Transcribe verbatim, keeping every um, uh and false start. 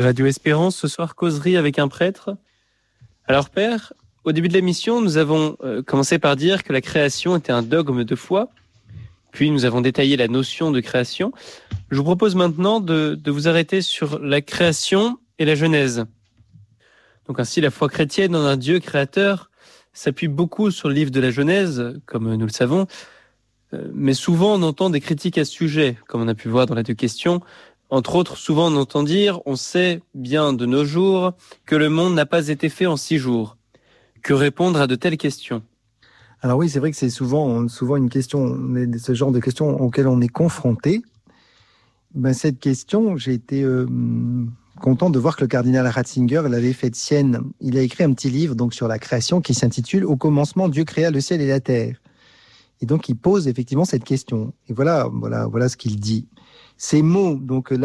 Radio Espérance, ce soir, causerie avec un prêtre. Alors Père, au début de l'émission, nous avons euh, commencé par dire que la création était un dogme de foi, puis nous avons détaillé la notion de création. Je vous propose maintenant de, de vous arrêter sur la création et la Genèse. Donc ainsi, la foi chrétienne en un Dieu créateur s'appuie beaucoup sur le livre de la Genèse, comme nous le savons, euh, mais souvent on entend des critiques à ce sujet, comme on a pu voir dans les deux questions. Entre autres, souvent on entend dire, on sait bien de nos jours que le monde n'a pas été fait en six jours. Que répondre à de telles questions ? Alors oui, c'est vrai que c'est souvent, souvent une question, ce genre de questions auxquelles on est confronté. Ben, cette question, j'ai été euh, content de voir que le cardinal Ratzinger l'avait faite sienne. Il a écrit un petit livre donc sur la création qui s'intitule « Au commencement, Dieu créa le ciel et la terre ». Et donc, il pose effectivement cette question. Et voilà, voilà, voilà ce qu'il dit. Ces mots, donc